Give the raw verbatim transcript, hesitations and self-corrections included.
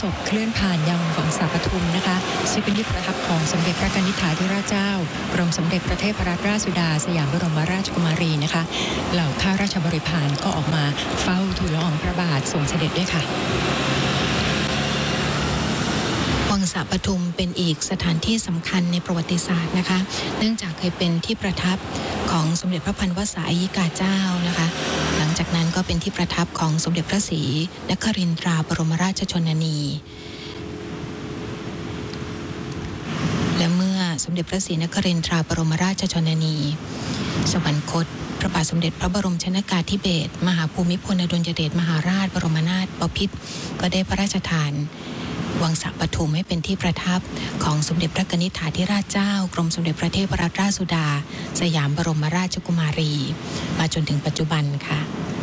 ศพเคลื่อนผ่านยังวังสาปทุมนะคะซึ่งเป็นที่ประทับของสมเด็จพระกนิษฐาธิราชเจ้ากรมสมเด็จพระเทพรัตนราชสุดาสยามบรมราชกุมารีนะคะเหล่าข้าราชบริพารก็ออกมาเฝ้าทูลละอองพระบาททรงเสด็จด้วยค่ะวังสาปทุมเป็นอีกสถานที่สำคัญในประวัติศาสตร์นะคะเนื่องจากเคยเป็นที่ประทับของสมเด็จพระพันวษาอัยยิกาเจ้านะคะหลังจากนั้นก็เป็นที่ประทับของสมเด็จพระศรีนครินทราบรมราชชนนีและเมื่อสมเด็จพระศรีนครินทราบรมราชชนนีสวรรคตพระบาทสมเด็จพระบรมชนกาธิเบศรมหาภูมิพลอดุลยเดชมหาราชบรมนาถบพิตรก็ได้พระราชทานวังสาปทุมให้เป็นที่ประทับของสมเด็จพระกนิษฐาธิราชเจ้ากรมสมเด็จพระเทพรัตนราชสุดาสยามบรมราชกุมารีมาจนถึงปัจจุบันค่ะ